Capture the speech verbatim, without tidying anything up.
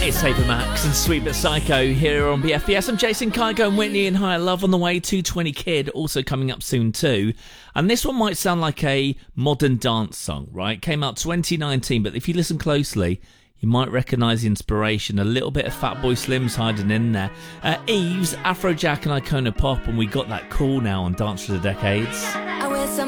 It's Ava Max and Sweet But Psycho here on B F B S. I'm Jason Kygo and Whitney and Higher Love on the way. two twenty Kid also coming up soon too. And this one might sound like a modern dance song, right? Came out twenty nineteen, but if you listen closely, you might recognise the inspiration. A little bit of Fatboy Slim's hiding in there. Uh, Eves, Afrojack and Icona Pop, and we got that cool now on Dance for the Decades.